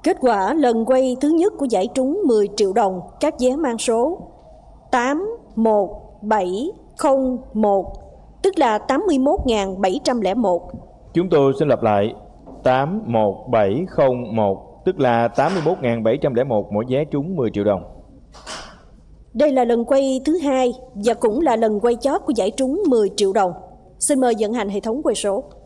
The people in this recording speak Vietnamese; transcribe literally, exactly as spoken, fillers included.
Kết quả lần quay thứ nhất của giải trúng mười triệu đồng, các vé mang số tám một bảy không một, tức là tám mươi mốt nghìn bảy trăm lẻ một. Chúng tôi xin lặp lại, tám một bảy không một, tức là tám mươi mốt nghìn bảy trăm lẻ một, mỗi vé trúng mười triệu đồng. Đây là lần quay thứ hai và cũng là lần quay chót của giải trúng mười triệu đồng. Xin mời vận hành hệ thống quay số.